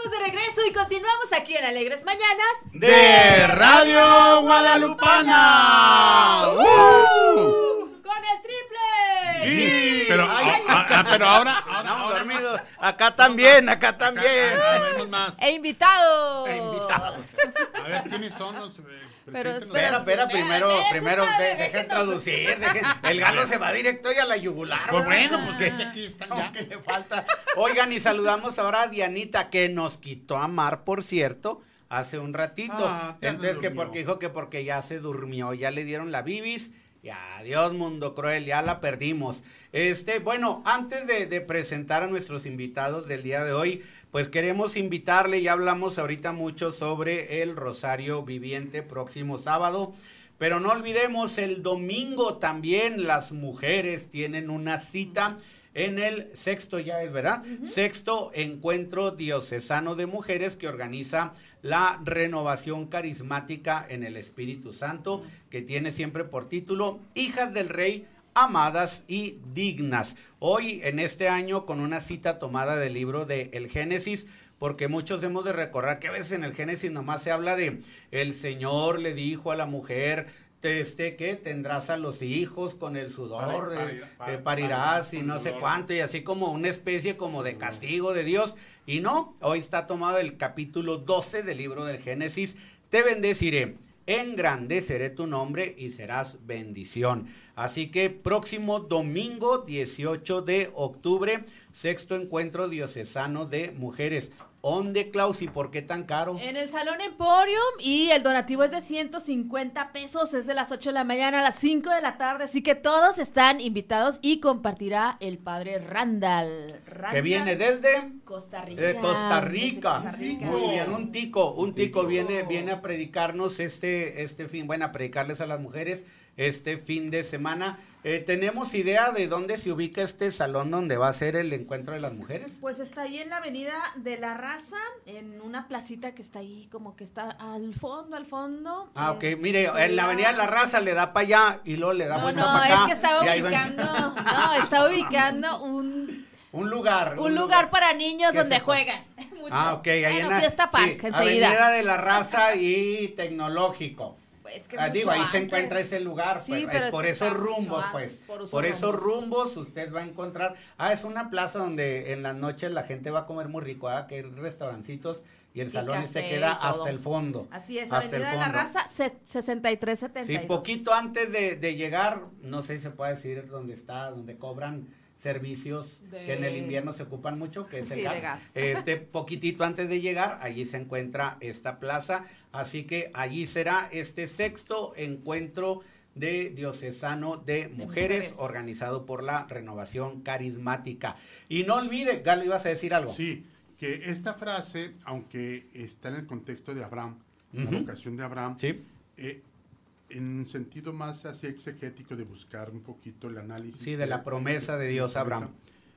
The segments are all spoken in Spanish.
estamos de regreso y continuamos aquí en Alegres Mañanas de Radio Guadalupana. Con el triple. Sí, pero ahora dormidos. Acá también. Acá vemos más. E invitados. A ver, ¿quiénes son los? Pero espera, primero deja introducir. El galo se va directo y a la yugular. Pues bueno, pues aquí están ya. ¿Qué le falta? Oigan, y saludamos ahora a Dianita, que nos quitó a Mar, por cierto, hace un ratito. Entonces, que porque ya se durmió, ya le dieron la bibis. Y adiós, mundo cruel, ya la perdimos. Bueno, antes de presentar a nuestros invitados del día de hoy, pues queremos invitarle, ya hablamos ahorita mucho sobre el Rosario Viviente próximo sábado, pero no olvidemos, el domingo también las mujeres tienen una cita en el sexto Sexto Encuentro Diocesano de Mujeres que organiza la Renovación Carismática en el Espíritu Santo, que tiene siempre por título Hijas del Rey, amadas y dignas. Hoy, en este año, con una cita tomada del libro de El Génesis, porque muchos hemos de recordar que a veces en el Génesis nomás se habla de el Señor le dijo a la mujer, que tendrás a los hijos con el sudor, parirás y no sé cuánto, y así como una especie como de castigo de Dios, y no, hoy está tomado el capítulo 12 del libro del Génesis, te bendeciré, engrandeceré tu nombre y serás bendición. Así que próximo domingo 18 de octubre, sexto encuentro diocesano de mujeres. ¿Dónde, Klaus, y por qué tan caro? En el Salón Emporium, y el donativo es de 150 pesos, es de las 8 de la mañana a las 5 de la tarde, así que todos están invitados y compartirá el padre Randall que viene desde Costa Rica. De Costa Rica. Costa Rica. Muy bien, un tico viene a predicarnos a predicarles a las mujeres este fin de semana. ¿Tenemos idea de dónde se ubica este salón donde va a ser el encuentro de las mujeres? Pues está ahí en la Avenida de la Raza, en una placita que está ahí, como que está al fondo. Ok, mire, en la Avenida de la Raza le da para allá y luego le da vuelta para acá. No, es que estaba ubicando un lugar para niños donde juegan. Mucho. Ok, ahí en Fiesta Park, enseguida. Avenida de la Raza y Tecnológico. Es que ahí se encuentra ese lugar, sí, pues, pero por esos rumbos, pues, por esos rumbos usted va a encontrar, es una plaza donde en las noches la gente va a comer muy rico, que hay restaurancitos y el salón queda hasta el fondo. Así es, Avenida de la Raza, 6372. Sí, poquito antes de llegar, no sé si se puede decir donde cobran servicios que en el invierno se ocupan mucho, que es el gas. Poquitito antes de llegar, allí se encuentra esta plaza, así que allí será este sexto encuentro de diocesano de mujeres organizado por la Renovación Carismática. Y no olvide, Galo, ¿ibas a decir algo? Sí, que esta frase, aunque está en el contexto de Abraham, la vocación de Abraham, sí. En un sentido más así exegético de buscar un poquito el análisis. Sí, de la promesa de Dios a Abraham.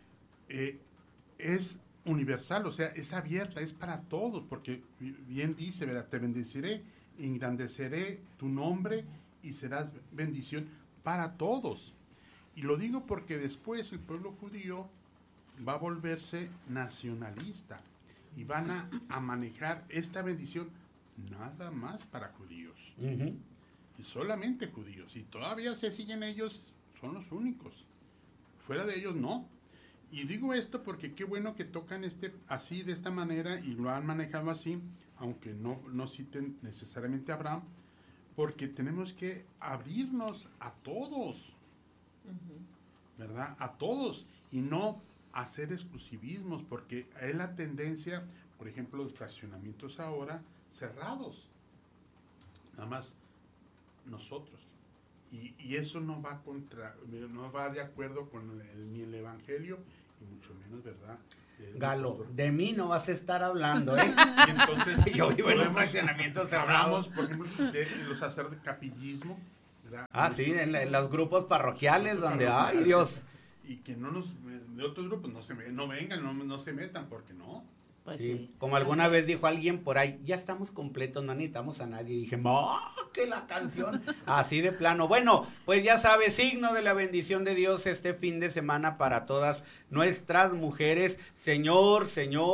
Es universal, o sea, es abierta, es para todos, porque bien dice, ¿verdad? Te bendeciré, engrandeceré tu nombre y serás bendición para todos. Y lo digo porque después el pueblo judío va a volverse nacionalista y van a manejar esta bendición nada más para judíos. Y solamente judíos, y todavía se siguen ellos, son los únicos, fuera de ellos no. Y digo esto porque qué bueno que tocan así, de esta manera, y lo han manejado así, aunque no citen necesariamente a Abraham, porque tenemos que abrirnos a todos, ¿verdad? A todos, y no hacer exclusivismos, porque hay la tendencia, por ejemplo, los fraccionamientos ahora cerrados, nada más nosotros, y eso no va de acuerdo con ni el evangelio y mucho menos, ¿verdad? Galo, de mí no vas a estar hablando, ¿eh? Y entonces yo vivo en un fraccionamiento cerrado. Hablamos, por ejemplo, de los hacer capillismo, ¿verdad? Sí, en los grupos parroquiales donde, ay Dios. Y que de otros grupos no vengan, no se metan, porque no. Pues sí. sí. Como alguna vez dijo alguien por ahí, ya estamos completos, no necesitamos a nadie. Y dije, que la canción, así de plano. Bueno, pues ya sabes, signo de la bendición de Dios este fin de semana para todas nuestras mujeres. Señor,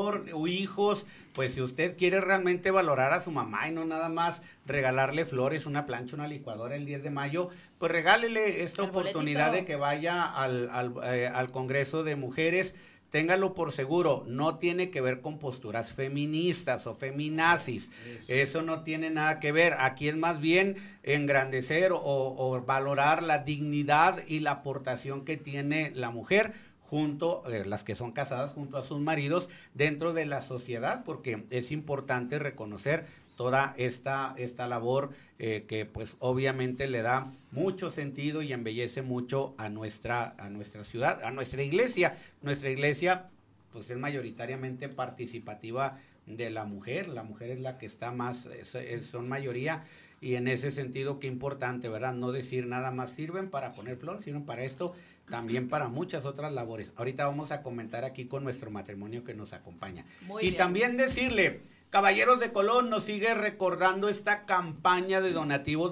hijos, pues si usted quiere realmente valorar a su mamá y no nada más regalarle flores, una plancha, una licuadora el 10 de mayo, pues regálele esta oportunidad de que vaya al Congreso de Mujeres. Téngalo por seguro, no tiene que ver con posturas feministas o feminazis, eso no tiene nada que ver, aquí es más bien engrandecer o valorar la dignidad y la aportación que tiene la mujer junto, las que son casadas junto a sus maridos dentro de la sociedad, porque es importante reconocer toda esta labor que pues obviamente le da mucho sentido y embellece mucho a nuestra ciudad, a nuestra iglesia. Nuestra iglesia pues es mayoritariamente participativa de la mujer es la que está más, son mayoría, y en ese sentido qué importante, ¿verdad? No decir nada más sirven para poner flores, sirven para esto, también para muchas otras labores. Ahorita vamos a comentar aquí con nuestro matrimonio que nos acompaña. Muy bien. También decirle, Caballeros de Colón nos sigue recordando esta campaña de donativos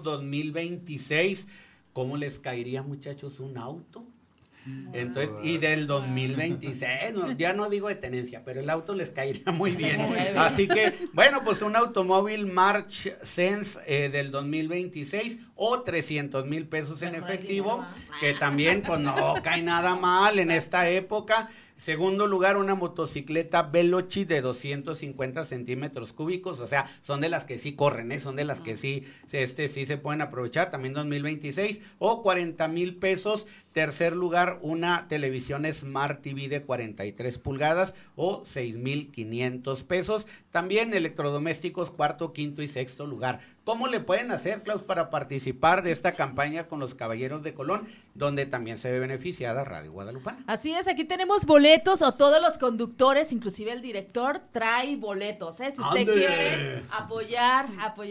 2026. ¿Cómo les caería, muchachos, un auto? Entonces, y del 2026, ya no digo de tenencia, pero el auto les caería muy bien. Así que, bueno, pues un automóvil March Sense del 2026 o 300,000 pesos en efectivo, que también pues no cae nada mal en esta época. Segundo lugar, una motocicleta Veloci de 250 centímetros cúbicos, o sea, son de las que sí corren, son de las que sí se pueden aprovechar, también 2026, o 40,000 pesos. Tercer lugar, una televisión Smart TV de 43 pulgadas o 6,500 pesos. También electrodomésticos, cuarto, quinto y sexto lugar. ¿Cómo le pueden hacer, Klaus, para participar de esta campaña con los Caballeros de Colón, donde también se ve beneficiada Radio Guadalupana? Así es, aquí tenemos boletos, o todos los conductores, inclusive el director, trae boletos, ¿eh? Si usted quiere apoyar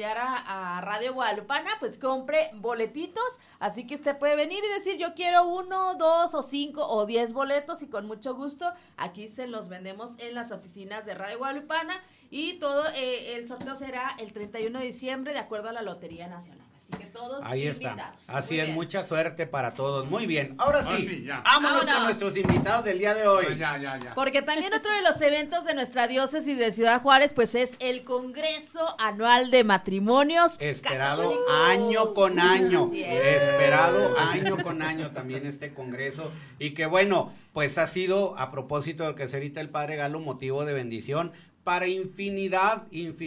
a Radio Guadalupana, pues compre boletitos, así que usted puede venir y decir, yo quiero 1, 2 o 5 o 10 boletos, y con mucho gusto aquí se los vendemos en las oficinas de Radio Guadalupana. Y todo el sorteo será el 31 de diciembre de acuerdo a la Lotería Nacional. Así que todos ahí invitados. Está. Así es, mucha suerte para todos. Muy bien. Ahora sí, vámonos con nuestros invitados del día de hoy. Ya. Porque también otro de los eventos de nuestra diócesis de Ciudad Juárez, pues es el Congreso Anual de Matrimonios Esperado Católicos. año con año. Así es. Esperado año con año también este congreso. Y que bueno, pues ha sido, a propósito de lo que se ahorita el Padre Galo, motivo de bendición para infinidad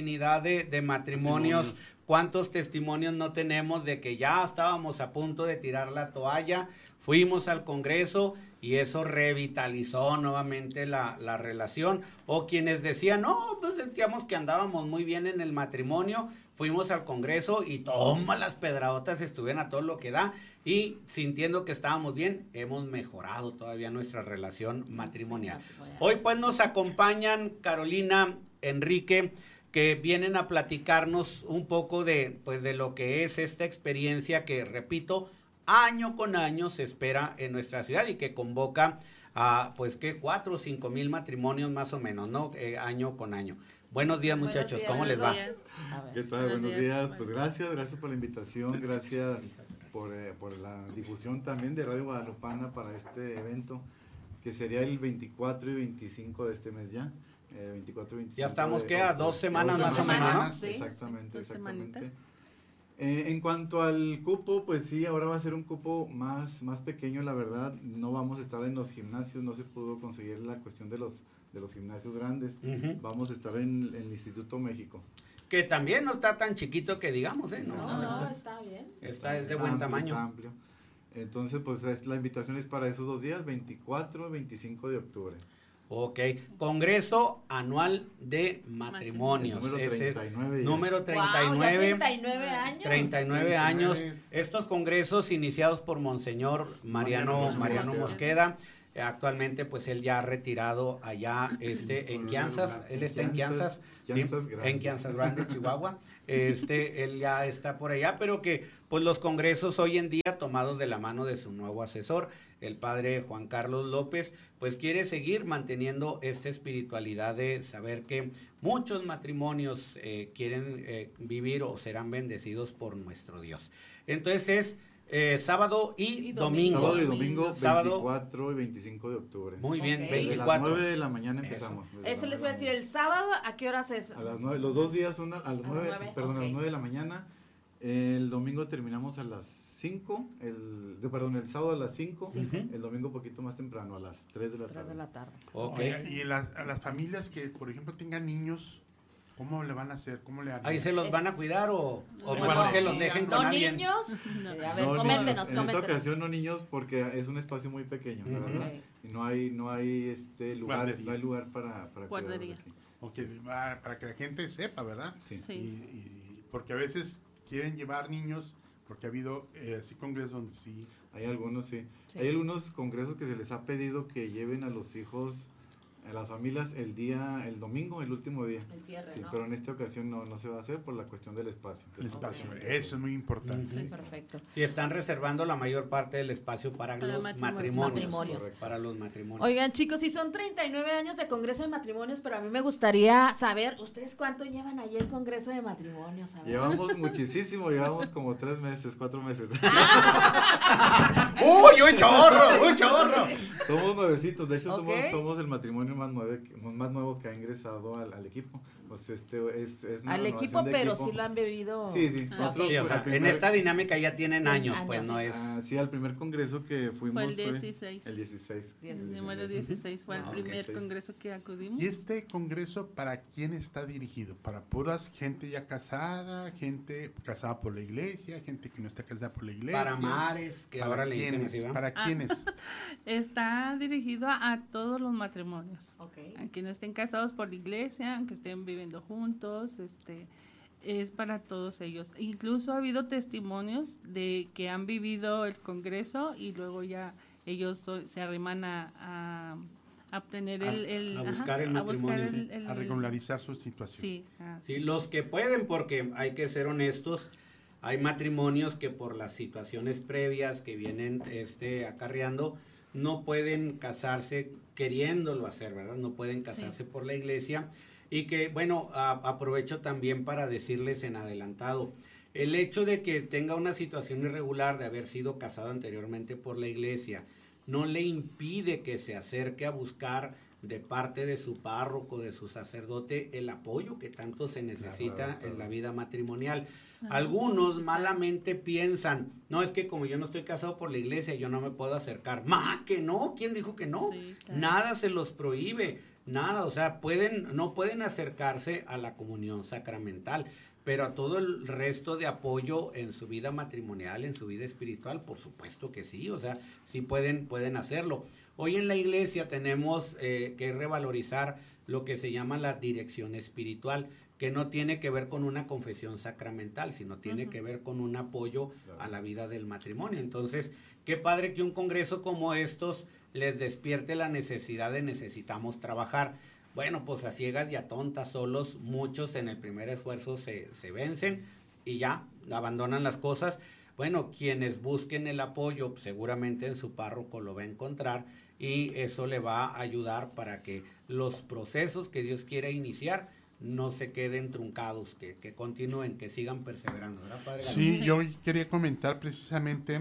de matrimonios. ¿Cuántos testimonios no tenemos de que ya estábamos a punto de tirar la toalla? Fuimos al Congreso y eso revitalizó nuevamente la relación. O quienes decían, no, pues sentíamos que andábamos muy bien en el matrimonio. Fuimos al Congreso y toma, las pedradotas estuvieron a todo lo que da. Y sintiendo que estábamos bien, hemos mejorado todavía nuestra relación matrimonial. Hoy pues nos acompañan Carolina, Enrique, que vienen a platicarnos un poco de lo que es esta experiencia que, repito, año con año se espera en nuestra ciudad y que convoca a 4 o 5 mil matrimonios más o menos, ¿no? Año con año. Buenos días, muchachos, ¿cómo les va? ¿Qué tal? Buenos días. Pues gracias por la invitación, gracias por la difusión también de Radio Guadalupana para este evento, que sería el 24 y 25 de este mes ya. 24 y 25. Ya estamos, a 2 semanas más o menos, ¿no? Sí, exactamente. En cuanto al cupo, pues sí, ahora va a ser un cupo más pequeño, la verdad. No vamos a estar en los gimnasios, no se pudo conseguir la cuestión de los gimnasios grandes. Vamos a estar en el Instituto México. Que también no está tan chiquito que digamos, ¿eh? No, está bien. Es de buen tamaño. Está amplio. Entonces, pues la invitación es para esos 2 días, 24 y 25 de octubre. Ok, Congreso Anual de Matrimonios. Número 39. Wow, ya 39 años. 39 años. Estos congresos iniciados por Monseñor Mariano Mosqueda. Actualmente pues él ya ha retirado allá en Kansas, él está en Kansas, en Kansas Grande, Chihuahua. Él ya está por allá, pero que pues los congresos hoy en día, tomados de la mano de su nuevo asesor, el padre Juan Carlos López, pues quiere seguir manteniendo esta espiritualidad de saber que muchos matrimonios quieren vivir o serán bendecidos por nuestro Dios. Entonces es sábado y domingo. Sábado y domingo, 24 y 25 de octubre. Muy bien, Ok. 24. A las 9 de la mañana empezamos. Eso les voy a decir, el sábado, ¿a qué horas es? A las 9, los 2 días son a las 9, las 9, perdón, ok. a las 9 de la mañana. El domingo terminamos a las 5, el sábado a las 5, el domingo un poquito más temprano, a las 3 de la 3 tarde. de la tarde. Ok. Oiga, y a las familias que, por ejemplo, tengan niños, ¿cómo le van a hacer? ¿Cómo le harían? ¿Ahí se los van a cuidar o mejor Bueno, que los dejen con No alguien? niños. A ver, No, coméntenos, niños. En esta ocasión no niños porque es un espacio muy pequeño, la Ujú. verdad. Ok. Y no hay lugar, Guardería. no hay lugar para Guardería. cuidarlos aquí. Ok, para que la gente sepa, ¿verdad? Sí. Sí. Y porque a veces quieren llevar niños, porque ha habido así congresos donde sí. Hay algunos, sí. Sí. Hay algunos congresos que se les ha pedido que lleven a los hijos, a las familias el domingo, el último día. El cierre, Sí, ¿no? pero en esta ocasión no se va a hacer por la cuestión del espacio. El espacio. Ok. Eso es muy importante. Sí, perfecto. Sí, están reservando la mayor parte del espacio para Para los matrimonios. matrimonios. Correcto. Para los matrimonios. Oigan, chicos, si son 39 años de Congreso de Matrimonios, pero a mí me gustaría saber, ¿ustedes cuánto llevan allí el Congreso de Matrimonios? A ver. Llevamos muchísimo, llevamos como 3 meses, 4 meses. ¡Uy, un chorro! ¡Un chorro! Somos nuevecitos, de hecho Ok. somos el matrimonio más nuevo que ha ingresado al equipo. Pues es una Al renovación equipo, de pero equipo. sí lo han bebido. Sí, sí. Ah, Nosotros, Sí, o pues, sea, al primer- en esta dinámica ya tienen años, pues Años. no es... Sí, al primer congreso que fuimos Fue el 16. El 16. El Número 16 fue el Ah, ok. primer 16. congreso que acudimos. ¿Y este congreso para quién está dirigido? ¿Para puras gente ya casada, gente casada por la iglesia, gente que no está casada por la iglesia? Para mares, que ¿Para ahora le dicen quiénes? así, ¿va? ¿Para quiénes? Está dirigido a todos los matrimonios. Ok. Aunque no estén casados por la iglesia, aunque estén viviendo juntos, es para todos ellos. Incluso ha habido testimonios de que han vivido el congreso y luego ya ellos se arriman a obtener A buscar el a buscar matrimonio, A regularizar su situación. Sí, Sí, los que pueden, porque hay que ser honestos, hay matrimonios que por las situaciones previas que vienen acarreando, no pueden casarse queriéndolo hacer, ¿verdad? No pueden casarse por la iglesia. Y que, bueno, aprovecho también para decirles en adelantado, el hecho de que tenga una situación irregular de haber sido casado anteriormente por la iglesia, no le impide que se acerque a buscar de parte de su párroco, de su sacerdote, el apoyo que tanto se necesita en la vida matrimonial. Algunos malamente piensan, no, es que como yo no estoy casado por la iglesia, yo no me puedo acercar. Que no, ¿quién dijo que no? Sí, claro. Nada se los prohíbe, nada, o sea, no pueden acercarse a la comunión sacramental, pero a todo el resto de apoyo en su vida matrimonial, en su vida espiritual, por supuesto que sí, o sea, sí pueden hacerlo. Hoy en la iglesia tenemos que revalorizar lo que se llama la dirección espiritual, que no tiene que ver con una confesión sacramental, sino tiene que ver con un apoyo a la vida del matrimonio. Entonces, qué padre que un congreso como estos les despierte la necesidad de necesitamos trabajar. Bueno, pues a ciegas y a tontas solos, muchos en el primer esfuerzo se vencen y ya abandonan las cosas. Bueno, quienes busquen el apoyo, seguramente en su párroco lo va a encontrar y eso le va a ayudar para que los procesos que Dios quiera iniciar no se queden truncados, que continúen, que sigan perseverando, ¿verdad, Padre? Sí, yo quería comentar precisamente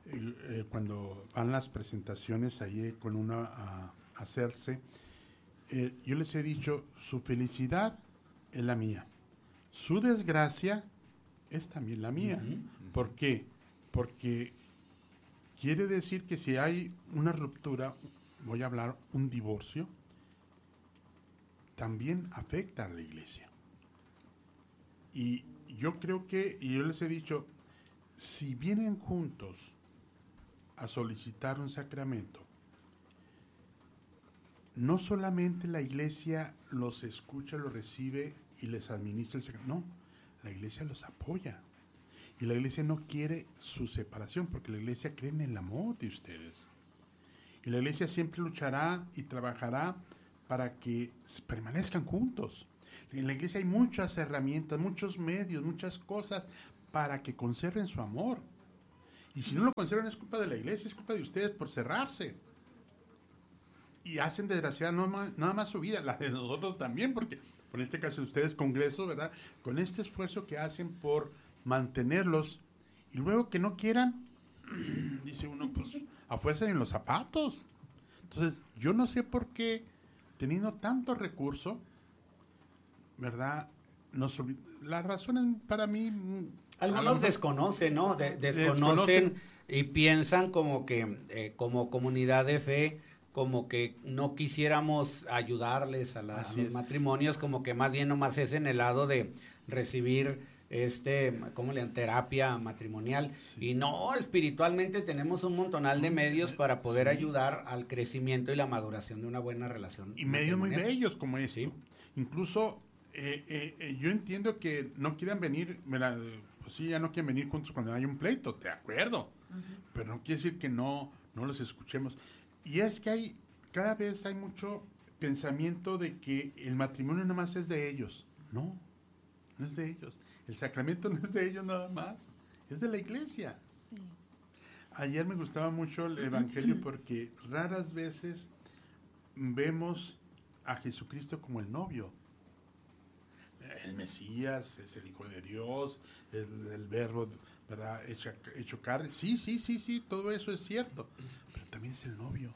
cuando van las presentaciones ahí con uno a hacerse, yo les he dicho, su felicidad es la mía, su desgracia es también la mía. ¿Por qué? Porque quiere decir que si hay una ruptura, voy a hablar un divorcio, también afecta a la iglesia. Y yo creo que, y yo les he dicho, si vienen juntos a solicitar un sacramento, no solamente la iglesia los escucha, los recibe y les administra el sacramento, no, la iglesia los apoya. Y la iglesia no quiere su separación, porque la iglesia cree en el amor de ustedes. Y la iglesia siempre luchará y trabajará para que permanezcan juntos. En la iglesia hay muchas herramientas, muchos medios, muchas cosas para que conserven su amor. Y si no lo conservan es culpa de la iglesia, es culpa de ustedes por cerrarse. Y hacen desgraciada nada más su vida, la de nosotros también, porque en este caso ustedes Congreso, ¿verdad? Con este esfuerzo que hacen por mantenerlos y luego que no quieran, dice uno, pues a fuerza en los zapatos. Entonces, yo no sé por qué, teniendo tanto recurso, ¿verdad? Las razones para mí... Algunos desconocen, ¿no? Desconocen y piensan como que como comunidad de fe, como que no quisiéramos ayudarles a los matrimonios, como que más bien nomás es en el lado de recibir ¿cómo le llaman? Terapia matrimonial. Sí. Y no, espiritualmente tenemos un montonal de medios para poder ayudar al crecimiento y la maduración de una buena relación. Y medios muy bellos como esto. Sí. Incluso yo entiendo que no quieran venir, pues sí, ya no quieren venir juntos cuando hay un pleito, de acuerdo. Pero no quiere decir que no los escuchemos. Y es que cada vez hay mucho pensamiento de que el matrimonio nada más es de ellos. No es de ellos. El sacramento no es de ellos nada más, es de la iglesia. Sí. Ayer me gustaba mucho el evangelio porque raras veces vemos a Jesucristo como el novio. El Mesías es el Hijo de Dios, el verbo, ¿verdad? Hecho carne. Sí, todo eso es cierto, pero también es el novio.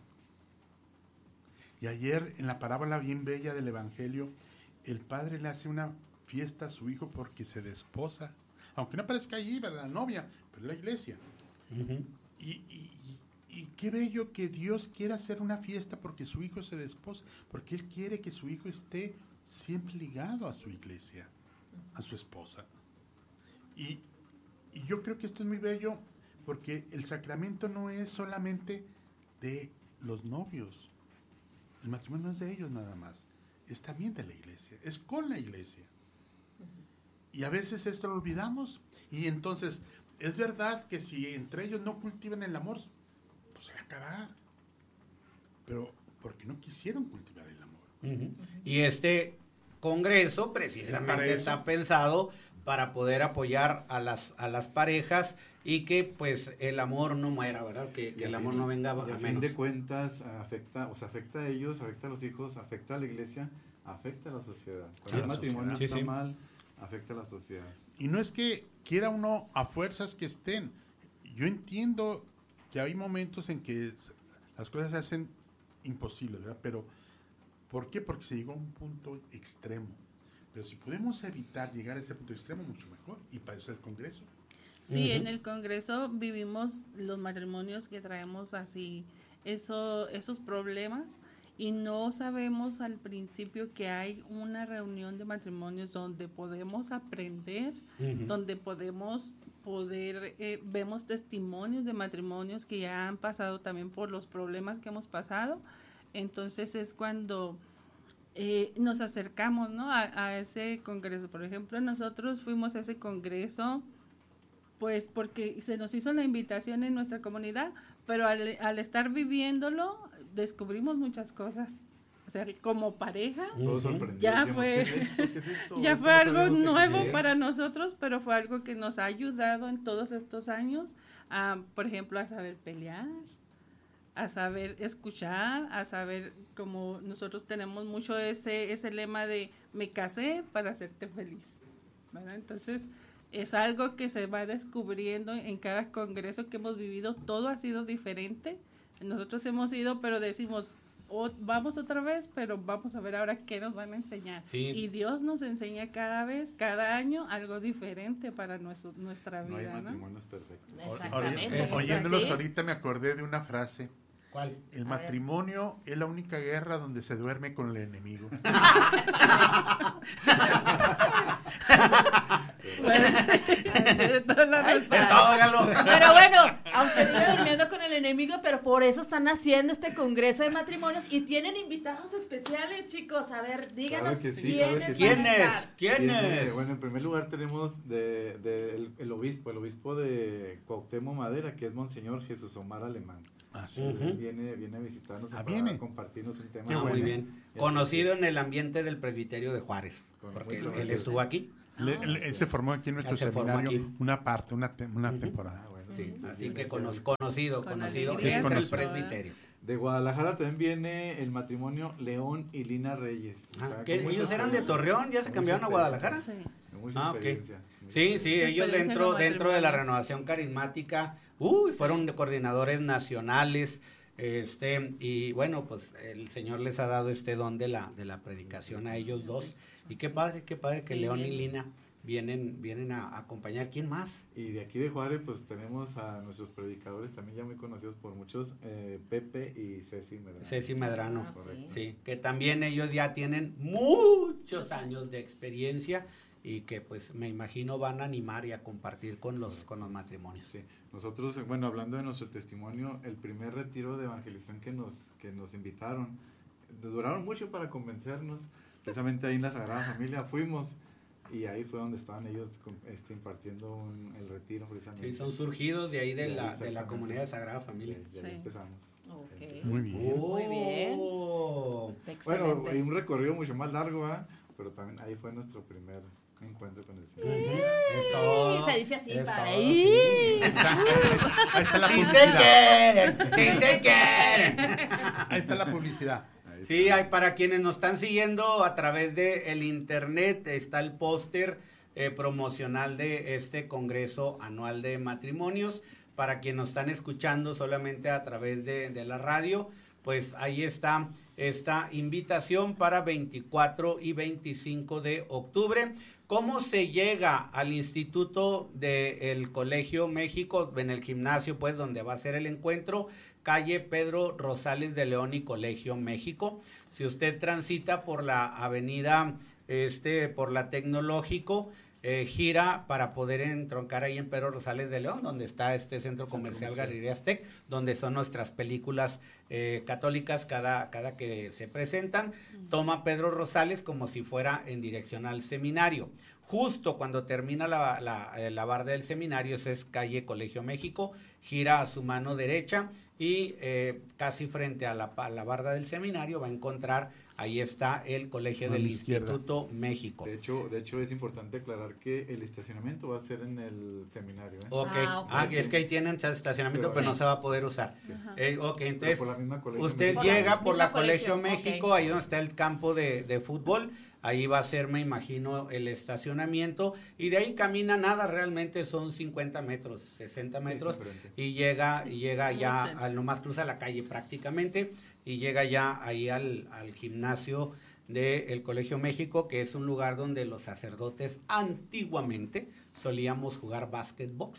Y ayer en la parábola bien bella del evangelio, el padre le hace una fiesta a su hijo porque se desposa, aunque no aparezca allí, ¿verdad? La novia, pero la iglesia. Uh-huh. Y qué bello que Dios quiera hacer una fiesta porque su hijo se desposa, porque Él quiere que su hijo esté siempre ligado a su iglesia, a su esposa. Y yo creo que esto es muy bello porque el sacramento no es solamente de los novios, el matrimonio no es de ellos nada más, es también de la iglesia, es con la iglesia. Y a veces esto lo olvidamos. Y entonces, es verdad que si entre ellos no cultivan el amor, pues se va a acabar. Pero porque no quisieron cultivar el amor. Uh-huh. Y este congreso precisamente está pensado para poder apoyar a las parejas y que pues el amor no muera, ¿verdad? Que el amor no venga a menos. A fin de cuentas afecta a ellos, afecta a los hijos, afecta a la iglesia, afecta a la sociedad. Cuando el matrimonio está mal, afecta a la sociedad. Y no es que quiera uno a fuerzas que estén. Yo entiendo que hay momentos en que las cosas se hacen imposibles, ¿verdad? Pero, ¿por qué? Porque se llegó a un punto extremo. Pero si podemos evitar llegar a ese punto extremo, mucho mejor. Y para eso el Congreso. Sí, uh-huh. En el Congreso vivimos los matrimonios que traemos así, esos problemas. Y no sabemos al principio que hay una reunión de matrimonios donde podemos aprender, uh-huh. Donde vemos testimonios de matrimonios que ya han pasado también por los problemas que hemos pasado. Entonces es cuando nos acercamos, ¿no? a ese congreso. Por ejemplo, nosotros fuimos a ese congreso pues porque se nos hizo la invitación en nuestra comunidad, pero al estar viviéndolo descubrimos muchas cosas. O sea, como pareja, ya fue, ¿qué es esto? Ya fue algo nuevo para nosotros, pero fue algo que nos ha ayudado en todos estos años, por ejemplo, a saber pelear, a saber escuchar, a saber, como nosotros tenemos mucho ese lema de me casé para hacerte feliz, ¿verdad? Entonces, es algo que se va descubriendo en cada congreso que hemos vivido. Todo ha sido diferente. Nosotros hemos ido, pero decimos, vamos otra vez, pero vamos a ver ahora qué nos van a enseñar. Sí. Y Dios nos enseña cada año, algo diferente para nuestra vida. No hay matrimonios perfectos. Exactamente. Oyéndolos ahorita me acordé de una frase. ¿Cuál? El matrimonio es la única guerra donde se duerme con el enemigo. Pero bueno, aunque esté durmiendo con el enemigo, pero por eso están haciendo este congreso de matrimonios y tienen invitados especiales, chicos. A ver, díganos ¿Quiénes? Bueno, en primer lugar tenemos el obispo de Cuauhtémoc Madera, que es Monseñor Jesús Omar Alemán. Sí. Viene a visitarnos para compartirnos un tema. Muy bien. Conocido en el ambiente del presbiterio de Juárez, porque él estuvo aquí. Él se formó aquí en nuestro seminario una temporada. Sí, así que conocido alegría. es el presbiterio. De Guadalajara también viene el matrimonio León y Lina Reyes. ¿Ellos eran de Torreón? ¿Ya se cambiaron a Guadalajara? Sí. Sí, ellos dentro de la renovación carismática, fueron coordinadores nacionales, y bueno, pues el Señor les ha dado este don de la predicación a ellos dos, y qué padre que León y Lina vienen a acompañar. ¿Quién más? Y de aquí de Juárez, pues tenemos a nuestros predicadores también ya muy conocidos por muchos, Pepe y Ceci Medrano. Sí, que también ellos ya tienen muchos años de experiencia y que pues me imagino van a animar y a compartir con los matrimonios. Sí. Nosotros, bueno, hablando de nuestro testimonio, el primer retiro de evangelización que nos invitaron, duraron mucho para convencernos, precisamente ahí en la Sagrada Familia fuimos. Y ahí fue donde estaban ellos impartiendo el retiro precisamente. Sí, son surgidos de ahí de la comunidad de Sagrada Familia. Y ahí empezamos. Okay. Muy bien. Muy bien. Bueno, hay un recorrido mucho más largo, pero también ahí fue nuestro primer encuentro con el Señor. Sí, se dice así para ahí está la publicidad. Sí se quieren. Ahí está la publicidad. Sí, para quienes nos están siguiendo a través de el internet, está el póster promocional de este Congreso Anual de Matrimonios. Para quienes nos están escuchando solamente a través de la radio, pues ahí está esta invitación para 24 y 25 de octubre. ¿Cómo se llega al Instituto del Colegio México, en el gimnasio, pues, donde va a ser el encuentro? Calle Pedro Rosales de León y Colegio México. Si usted transita por la avenida, por la Tecnológico, gira para poder entroncar ahí en Pedro Rosales de León, donde está este centro comercial Galerías Tec, donde son nuestras películas católicas cada que se presentan. Toma Pedro Rosales como si fuera en dirección al seminario. Justo cuando termina la barda del seminario, esa es calle Colegio México, gira a su mano derecha y casi frente a la barda del seminario va a encontrar, ahí está el colegio del Instituto México. De hecho es importante aclarar que el estacionamiento va a ser en el seminario. Okay. Es que ahí tienen estacionamiento, pero no se va a poder usar. Sí. Entonces usted llega por la Colegio México, ahí donde está el campo de fútbol. Ahí va a ser, me imagino, el estacionamiento, y de ahí camina nada, realmente son 50 metros, 60 metros, y llega ya, nomás cruza la calle prácticamente, y llega ya ahí al gimnasio del Colegio México, que es un lugar donde los sacerdotes antiguamente solíamos jugar básquetbol,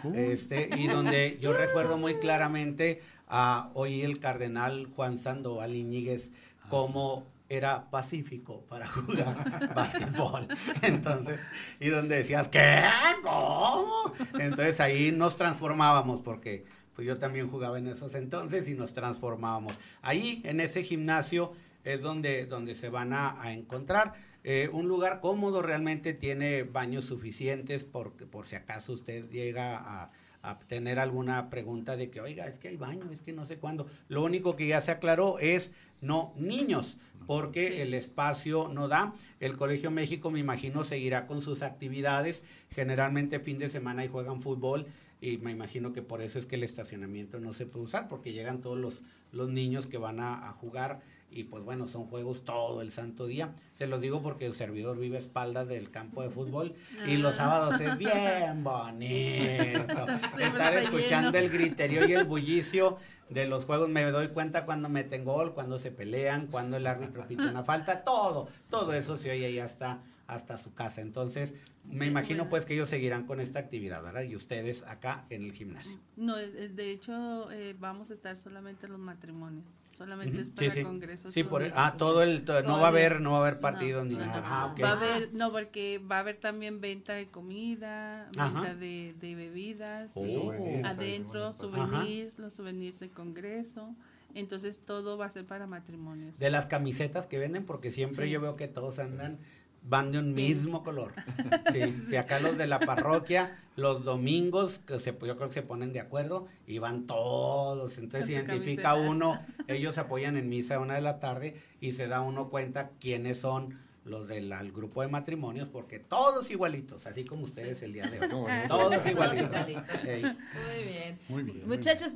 y donde yo recuerdo muy claramente a hoy el cardenal Juan Sandoval Iñiguez como era pacífico para jugar básquetbol. Entonces, y donde decías, ¿qué? ¿Cómo? Entonces ahí nos transformábamos, porque pues yo también jugaba en esos entonces y nos transformábamos. Ahí, en ese gimnasio, es donde se van a encontrar. Un lugar cómodo, realmente tiene baños suficientes, por si acaso usted llega a tener alguna pregunta de que, oiga, es que hay baño, es que no sé cuándo. Lo único que ya se aclaró es no niños, porque el espacio no da. El Colegio México, me imagino, seguirá con sus actividades. Generalmente fin de semana y juegan fútbol, y me imagino que por eso es que el estacionamiento no se puede usar, porque llegan todos los niños que van a jugar, y pues bueno, son juegos todo el santo día. Se los digo porque el servidor vive a espaldas del campo de fútbol, y los sábados es bien bonito estar escuchando el griterío y el bullicio de los juegos. Me doy cuenta cuando meten gol, cuando se pelean, cuando el árbitro pita una falta, todo eso se oye ya está hasta su casa. Entonces, me imagino pues que ellos seguirán con esta actividad, ¿verdad? Y ustedes acá en el gimnasio. No, de hecho, vamos a estar solamente los matrimonios. Solamente es para congresos. Sí, no va a haber partidos ni nada. Okay. Porque va a haber también venta de comida, venta de bebidas, adentro, souvenirs, los souvenirs de congreso. Entonces todo va a ser para matrimonios. De las camisetas que venden, porque siempre yo veo que todos van de un mismo color. Sí, acá los de la parroquia, los domingos, yo creo que se ponen de acuerdo y van todos. Entonces se identifica uno, ellos apoyan en misa a 1 p.m. y se da uno cuenta quiénes son los del grupo de matrimonios, porque todos igualitos, así como ustedes el día de hoy. Todos igualitos. Muy bien. Muchachos,